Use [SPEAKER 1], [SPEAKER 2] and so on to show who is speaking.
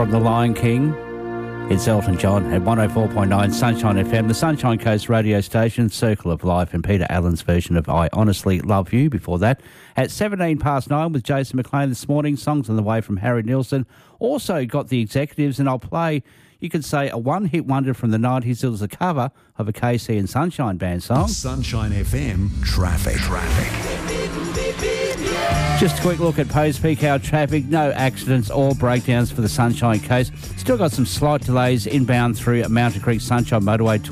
[SPEAKER 1] from The Lion King. It's Elton John at 104.9 Sunshine FM, the Sunshine Coast radio station, Circle of Life, and Peter Allen's version of I Honestly Love You before that. At 9:17 with Jason McLean this morning, songs on the way from Harry Nilsson. Also got the executives, and I'll play, you could say, a one-hit wonder from the 90s. It was a cover of a KC and Sunshine Band song.
[SPEAKER 2] Sunshine FM Traffic.
[SPEAKER 1] Just a quick look at post-peak hour traffic. No accidents or breakdowns for the Sunshine Coast. Still got some slight delays inbound through Mountain Creek Sunshine Motorway